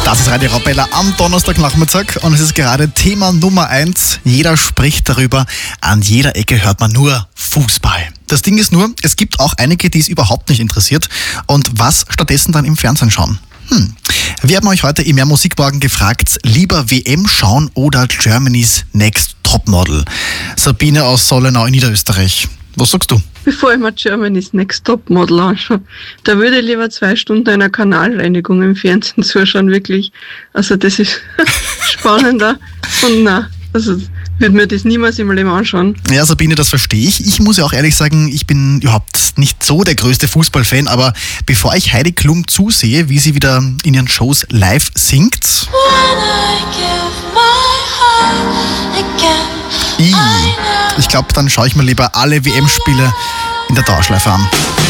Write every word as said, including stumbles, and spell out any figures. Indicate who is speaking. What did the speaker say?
Speaker 1: Das ist Radio Arabella am Donnerstagnachmittag und es ist gerade Thema Nummer eins. Jeder spricht darüber, an jeder Ecke hört man nur Fußball. Das Ding ist nur, es gibt auch einige, die es überhaupt nicht interessiert und was stattdessen dann im Fernsehen schauen. Hm. Wir haben euch heute im Mehr Musikmorgen gefragt, lieber W M schauen oder Germany's Next Topmodel? Sabine aus Sollenau in Niederösterreich. Was sagst du?
Speaker 2: Bevor ich mir Germany's Next Topmodel anschaue, da würde ich lieber zwei Stunden einer Kanalreinigung im Fernsehen zuschauen, wirklich. Also das ist spannender und nein, also würde mir das niemals im Leben anschauen.
Speaker 1: Ja, Sabine, das verstehe ich. Ich muss ja auch ehrlich sagen, ich bin überhaupt nicht so der größte Fußballfan, aber bevor ich Heidi Klum zusehe, wie sie wieder in ihren Shows live singt, ich glaube, dann schaue ich mir lieber alle W M-Spiele in der Dauerschleife an.